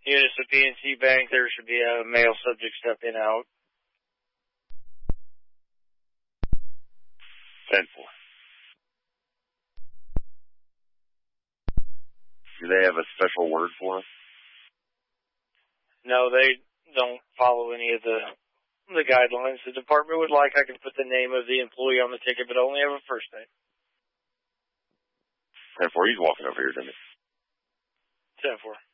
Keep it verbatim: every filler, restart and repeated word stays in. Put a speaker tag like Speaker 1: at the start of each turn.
Speaker 1: units of P N C Bank, there should be a male subject stepping out.
Speaker 2: ten four. Do they have a special word for us?
Speaker 1: No, they don't follow any of the the guidelines. The department would like I could put the name of the employee on the ticket, but only have a first name.
Speaker 2: ten four, he's walking over here, didn't he?
Speaker 1: ten four.